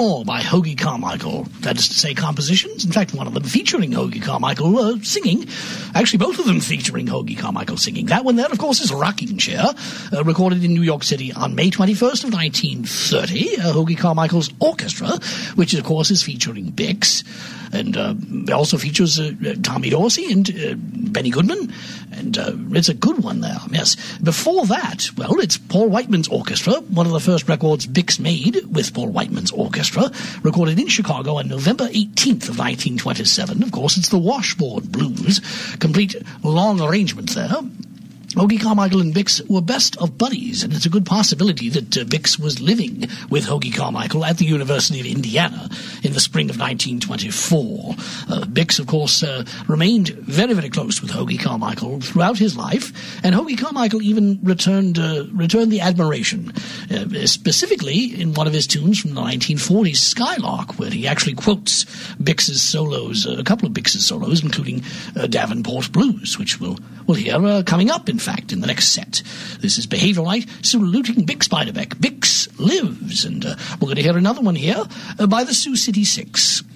more by Hoagy Carmichael. That is to say, compositions. In fact, one of them featuring Hoagy Carmichael singing. Actually, both of them featuring Hoagy Carmichael singing. That one there, of course, is Rocking Chair, recorded in New York City on May 21st of 1930. Hoagy Carmichael's orchestra, which, of course, is featuring Bix. And it also features Tommy Dorsey and Benny Goodman. And it's a good one there, yes. Before that, well, it's Paul Whiteman's orchestra, one of the first records Bix made with Paul Whiteman's orchestra, recorded in Chicago on November 18th of 1927. Of course, it's the Washboard Blues, complete long arrangement there. Hoagy Carmichael and Bix were best of buddies, and it's a good possibility that Bix was living with Hoagy Carmichael at the University of Indiana in the spring of 1924. Bix, of course, remained very, very close with Hoagy Carmichael throughout his life, and Hoagy Carmichael even returned the admiration, specifically in one of his tunes from the 1940s, Skylark, where he actually quotes Bix's solos, a couple of Bix's solos, including Davenport Blues, which we'll hear coming up, in fact, in the next set. This is Behaviorite saluting Bix Beiderbecke. Bix lives, and we're going to hear another one here by the Sioux City Six.